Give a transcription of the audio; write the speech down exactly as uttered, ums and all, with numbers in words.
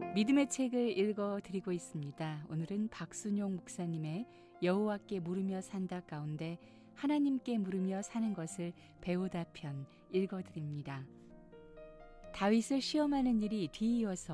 믿음의 책을 읽어드리고 있습니다. 오늘은 박순용 목사님의 여호와께 물으며 산다 가운데 하나님께 물으며 사는 것을 배우다 편 읽어드립니다. 다윗을 시험하는 일이 뒤이어서